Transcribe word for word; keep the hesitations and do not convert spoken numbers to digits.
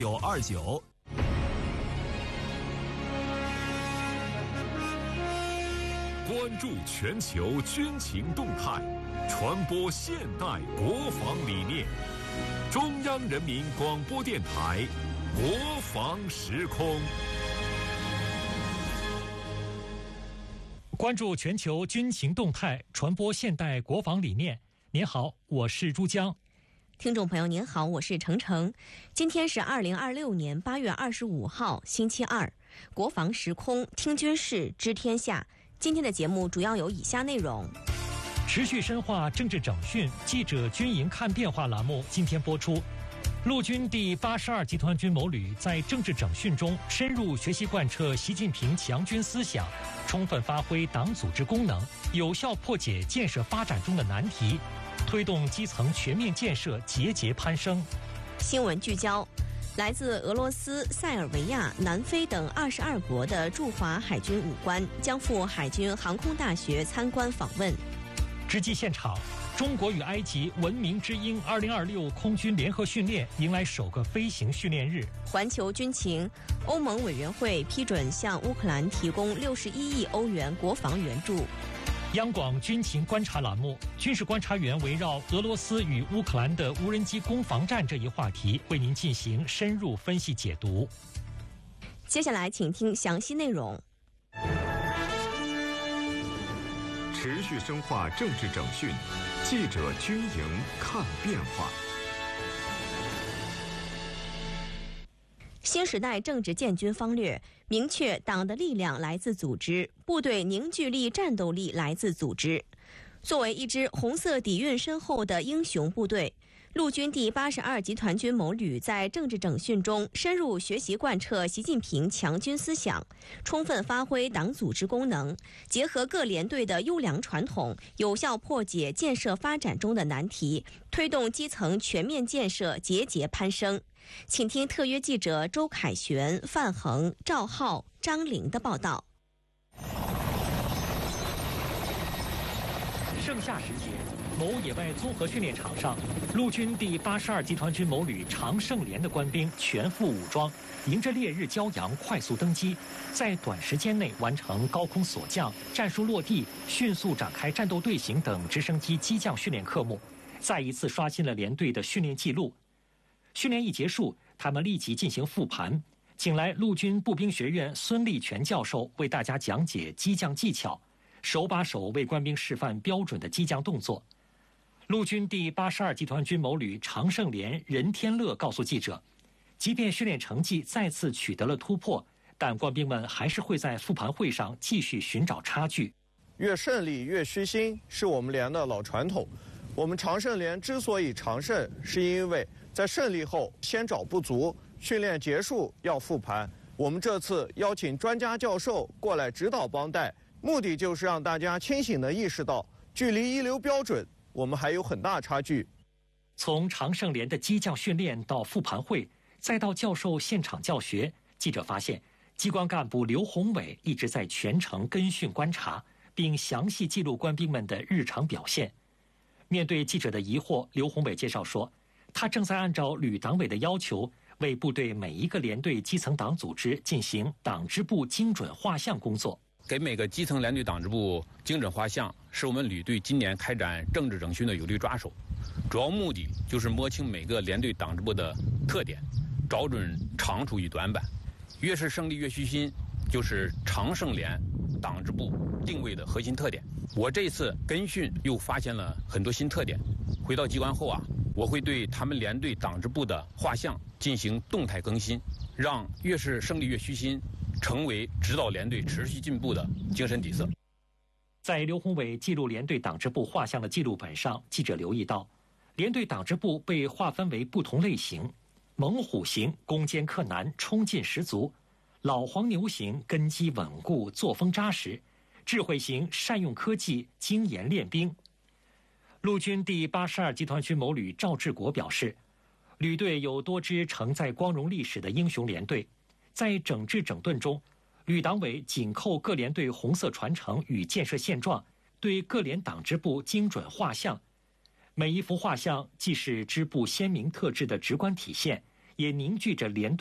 九二九。关注全球军情动态，传播现代国防理念。中央人民广播电台国防时空。 关注全球军情动态，传播现代国防理念。您好，我是朱江。 听众朋友您好，我是程程。今天是二零二六年八月二十五号，星期二。国防时空，听军事，知天下。今天的节目主要有以下内容： 持续深化政治整训，记者军营看变化栏目今天播出。陆军第八十二集团军某旅在政治整训中深入学习贯彻习近平强军思想，充分发挥党组织功能，有效破解建设发展中的难题，推动基层全面建设节节攀升。 新闻聚焦：来自俄罗斯、塞尔维亚、南非等二十二国的驻华海军武官将赴海军航空大学参观访问。 直击现场，中国与埃及文明之鹰二零二六空军联合训练迎来首个飞行训练日。 环球军情，欧盟委员会批准向乌克兰提供六十一亿欧元国防援助。 央广军情观察栏目，军事观察员围绕俄罗斯与乌克兰的无人机攻防战这一话题，为您进行深入分析解读。 接下来，请听详细内容。 持续深化政治整训，记者军营看变化。 新时代政治建军方略明确，党的力量来自组织，部队凝聚力、战斗力来自组织。作为一支红色底蕴深厚的英雄部队，陆军第八十二集团军某旅在政治整训中深入学习贯彻习近平强军思想，充分发挥党组织功能，结合各连队的优良传统，有效破解建设发展中的难题，推动基层全面建设节节攀升。请听特约记者周凯旋、范恒、赵浩、张玲的报道。 盛夏时节，某野外综合训练场上，陆军第八十二集团军某旅常胜连的官兵全副武装，迎着烈日骄阳快速登机，在短时间内完成高空锁降、战术落地、迅速展开战斗队形等直升机机降训练科目，再一次刷新了连队的训练记录。训练一结束，他们立即进行复盘，请来陆军步兵学院孙立全教授为大家讲解机降技巧，手把手为官兵示范标准的机降动作。陆军第八十二集团军某旅常胜连任天乐告诉记者，即便训练成绩再次取得了突破，但官兵们还是会在复盘会上继续寻找差距。 越胜利越虚心是我们连的老传统。我们常胜连之所以常胜，是因为在胜利后先找不足，训练结束要复盘。我们这次邀请专家教授过来指导帮带，目的就是让大家清醒地意识到，距离一流标准我们还有很大差距。 从常胜连的机降训练到复盘会，再到教授现场教学，记者发现机关干部刘宏伟一直在全程跟训观察，并详细记录官兵们的日常表现。面对记者的疑惑，刘宏伟介绍说，他正在按照旅党委的要求，为部队每一个连队基层党组织进行党支部精准画像工作。 给每个基层连队党支部精准画像，是我们旅队今年开展政治整训的有力抓手。主要目的就是摸清每个连队党支部的特点，找准长处与短板。越是胜利越虚心，就是常胜连党支部定位的核心特点。我这次跟训又发现了很多新特点，回到机关后啊，我会对他们连队党支部的画像进行动态更新，让越是胜利越虚心成为指导连队持续进步的精神底色。 在刘宏伟记录连队党支部画像的记录本上，记者留意到，连队党支部被划分为不同类型：猛虎型攻坚克难，冲劲十足；老黄牛型根基稳固，作风扎实；智慧型善用科技，精研练兵。陆军第八十二集团军某旅赵志国表示，旅队有多支承载光荣历史的英雄连队，在整治整顿中，旅党委紧扣各连队红色传承与建设现状，对各连党支部精准画像。每一幅画像既是支部鲜明特质的直观体现， 也凝聚着联队